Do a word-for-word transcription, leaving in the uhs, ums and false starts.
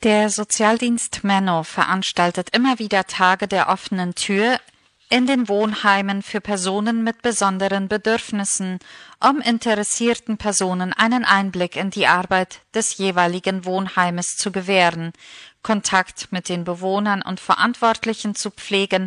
Der Sozialdienst Menno veranstaltet immer wieder Tage der offenen Tür in den Wohnheimen für Personen mit besonderen Bedürfnissen, um interessierten Personen einen Einblick in die Arbeit des jeweiligen Wohnheimes zu gewähren, Kontakt mit den Bewohnern und Verantwortlichen zu pflegen